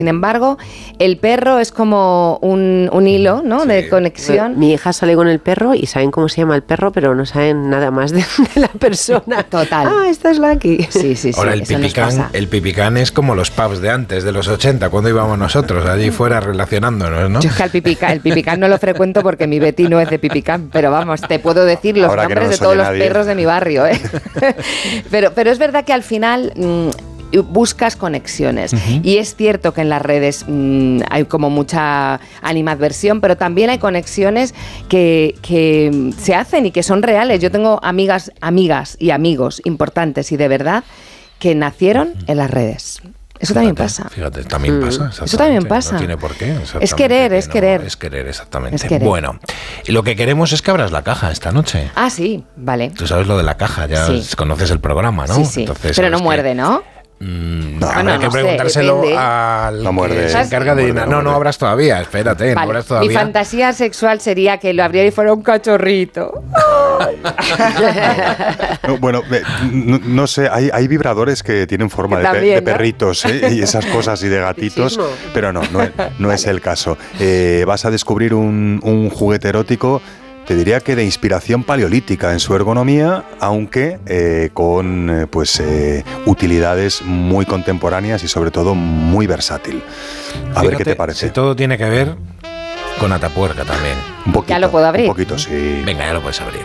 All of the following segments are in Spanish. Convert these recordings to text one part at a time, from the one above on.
Sin embargo, el perro es como un hilo, ¿no? De conexión. Mi hija sale con el perro y saben cómo se llama el perro, pero no saben nada más de la persona. Total. Esta es Lucky. Sí. Ahora el pipicán es como los pubs de antes, de los 80, cuando íbamos nosotros, allí fuera relacionándonos, ¿no? Yo es que el pipicán no lo frecuento porque mi Betty no es de pipicán, pero vamos, te puedo decir los nombres de todos los perros de mi barrio, ¿eh? pero es verdad que al final buscas conexiones. Y es cierto que en las redes hay como mucha animadversión, pero también hay conexiones que se hacen y que son reales. Yo tengo amigas y amigos importantes y de verdad que nacieron en las redes. Eso también pasa. Fíjate, también pasa. Eso también pasa. No tiene por qué. Es querer. Es querer, exactamente. Es querer. Bueno, y lo que queremos es que abras la caja esta noche. Ah, sí, vale. Tú sabes lo de la caja, ya conoces el programa, ¿no? Sí. Entonces, pero no muerde, ¿no? Habrá que preguntárselo al que se encarga de... No abras todavía, espérate, no abras todavía. Mi fantasía sexual sería que lo abriera y fuera un cachorrito. No sé, hay vibradores que tienen forma de perritos, y esas cosas y de gatitos, pero no es el caso. Vas a descubrir un juguete erótico, te diría que de inspiración paleolítica en su ergonomía, aunque con utilidades muy contemporáneas y sobre todo muy versátil. A ver qué te parece. Si todo tiene que ver con Atapuerca también. Un poquito, ¿ya lo puedo abrir? Un poquito, sí. Venga, ya lo puedes abrir.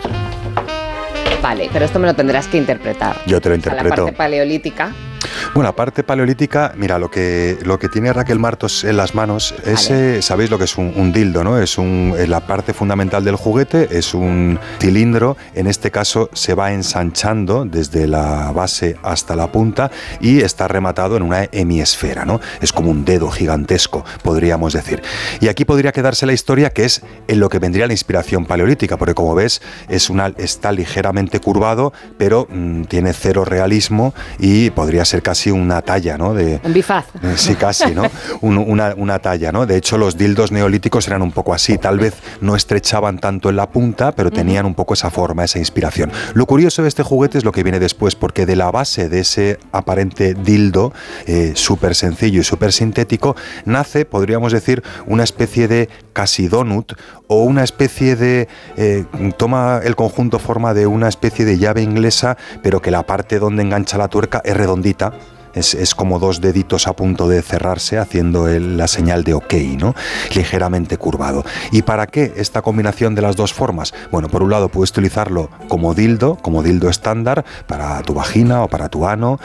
Vale, pero esto me lo tendrás que interpretar. Yo te lo interpreto. La parte paleolítica. Bueno, la parte paleolítica, mira, lo que tiene Raquel Martos en las manos es, sabéis lo que es un dildo, ¿no? Es la parte fundamental del juguete, es un cilindro, en este caso se va ensanchando desde la base hasta la punta y está rematado en una hemisfera, ¿no? Es como un dedo gigantesco, podríamos decir. Y aquí podría quedarse la historia, que es en lo que vendría la inspiración paleolítica, porque como ves, está ligeramente curvado, pero tiene cero realismo y podría ser casi una talla, ¿no? Un bifaz. Sí, casi, ¿no? Una talla, ¿no? De hecho, los dildos neolíticos eran un poco así, tal vez no estrechaban tanto en la punta, pero tenían un poco esa forma, esa inspiración. Lo curioso de este juguete es lo que viene después, porque de la base de ese aparente dildo, súper sencillo y súper sintético, nace, podríamos decir, una especie de casi donut o una especie de... toma el conjunto forma de una especie de llave inglesa, pero que la parte donde engancha la tuerca es redondita. Es como dos deditos a punto de cerrarse haciendo la señal de OK, ¿no? Ligeramente curvado. ¿Y para qué esta combinación de las dos formas? Bueno, por un lado puedes utilizarlo como dildo estándar para tu vagina o para tu ano,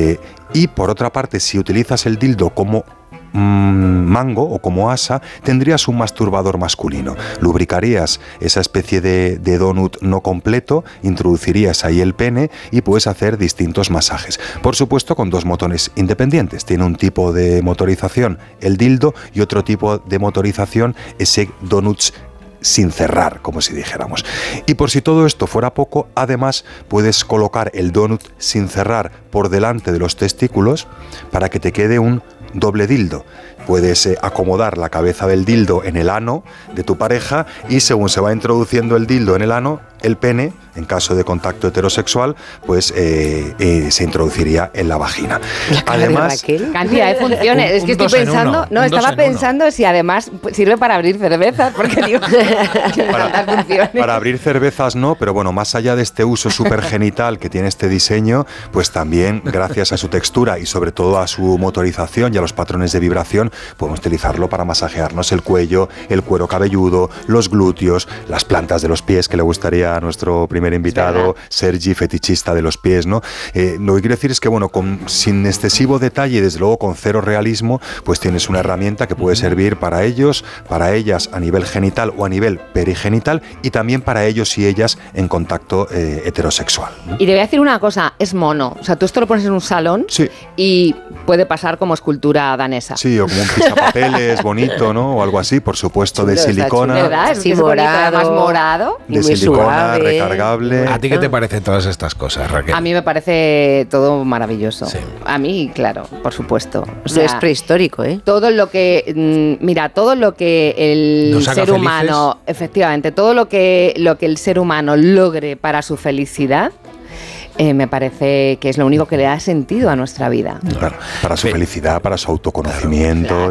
y por otra parte, si utilizas el dildo como mango o como asa, tendrías un masturbador masculino. Lubricarías esa especie de donut no completo, introducirías ahí el pene y puedes hacer distintos masajes. Por supuesto, con dos motores independientes. Tiene un tipo de motorización el dildo y otro tipo de motorización ese donut sin cerrar, como si dijéramos. Y por si todo esto fuera poco, además puedes colocar el donut sin cerrar por delante de los testículos para que te quede un doble dildo. Puedes acomodar la cabeza del dildo en el ano de tu pareja y según se va introduciendo el dildo en el ano, el pene, en caso de contacto heterosexual, pues se introduciría en la vagina. Además, cantidad de funciones. Es que estoy pensando, estaba pensando si además sirve para abrir cervezas, porque digo, para abrir cervezas no, pero bueno, más allá de este uso supergenital que tiene este diseño, pues también gracias a su textura y sobre todo a su motorización y a los patrones de vibración, podemos utilizarlo para masajearnos el cuello, el cuero cabelludo, los glúteos, las plantas de los pies, que le gustaría a nuestro primer invitado, Sergi, fetichista de los pies, ¿no? Lo que quiero decir es que, bueno, sin excesivo detalle y desde luego con cero realismo, pues tienes una herramienta que puede servir para ellos, para ellas a nivel genital o a nivel perigenital y también para ellos y ellas en contacto heterosexual. Y te voy a decir una cosa, es mono. O sea, tú esto lo pones en un salón y puede pasar como escultura danesa. Sí, o como un pisapapeles bonito, ¿no? O algo así, por supuesto, de silicona. ¿Verdad? Sí, morado. Además morado. De silicona, recargable. ¿A ti qué te parecen todas estas cosas, Raquel? A mí me parece todo maravilloso. Sí. A mí, claro, por supuesto. O sea, es prehistórico, ¿eh? Todo lo que... todo lo que el ser humano... Efectivamente, todo lo que el ser humano logre para su felicidad... me parece que es lo único que le da sentido a nuestra vida. Claro, para su felicidad, para su autoconocimiento.